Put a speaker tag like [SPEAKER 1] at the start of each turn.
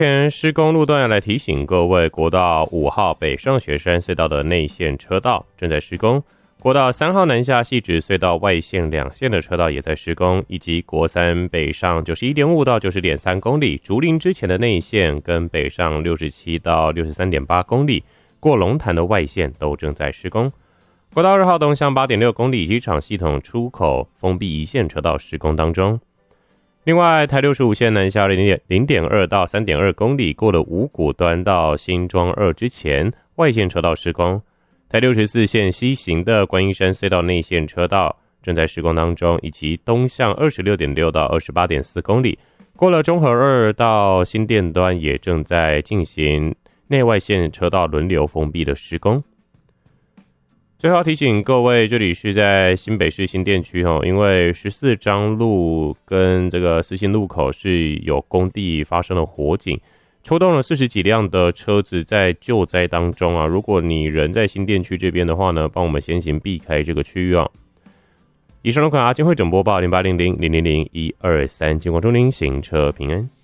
[SPEAKER 1] 前施工路段要来提醒各位，国道5号北上雪山隧道的内线车道正在施工，国道3号南下汐止隧道外线2线的车道也在施工，以及国3北上 91.5 到 90.3 公里竹林之前的内线跟北上67到 63.8 公里过龙潭的外线都正在施工。国道2号东向 8.6 公里机场系统出口封闭一线车道施工当中。另外，台65线南下 0.2 到 3.2 公里过了五股端到新庄2之前外线车道施工。台64线西行的观音山隧道内线车道正在施工当中，以及东向 26.6 到 28.4 公里过了中和2到新店端也正在进行内外线车道轮流封闭的施工。最后提醒各位，这里是在新北市新店区，因为14张路跟这个四信路口是有工地发生了火警，出动了40几辆的车子在救灾当中啊。如果你人在新店区这边的话呢，帮我们先行避开这个区域啊。以上的款阿金会整播报0800000123，金光中您行车平安。